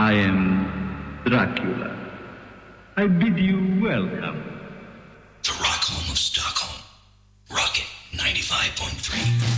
I am Dracula. I bid you welcome. The Rock Home of Stockholm. Rocket 95.3.